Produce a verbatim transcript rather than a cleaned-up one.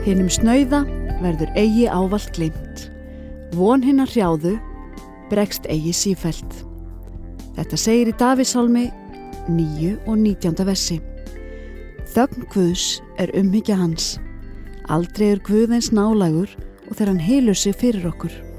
Hinum snauða verður eigi ávallt gleymt. Von hinnar hrjáðu bregst eigi sífellt. Þetta segir í Davíðssálmi níu og nítjánda versi. Þögn Guðs er umhyggja hans. Aldrei er Guð eins nálægur og þegar hann hylur sig fyrir okkur.